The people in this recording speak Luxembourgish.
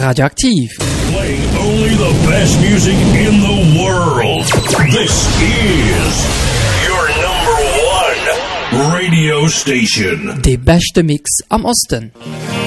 Radioaktiv. Playing only the best music in the world. This is your number one radio station. Der beste Mix am Osten.